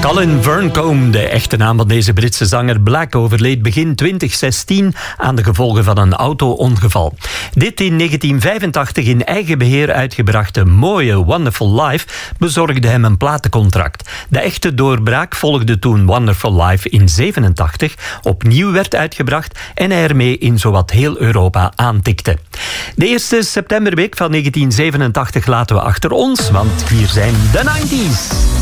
Colin Verncombe, de echte naam van deze Britse zanger Black, overleed begin 2016 aan de gevolgen van een auto-ongeval. Dit in 1985 in eigen beheer uitgebrachte mooie Wonderful Life bezorgde hem een platencontract. De echte doorbraak volgde toen Wonderful Life in 87 opnieuw werd uitgebracht en hij ermee in zowat heel Europa aantikte. De eerste septemberweek van 1987 laten we achter ons, want hier zijn de 90's.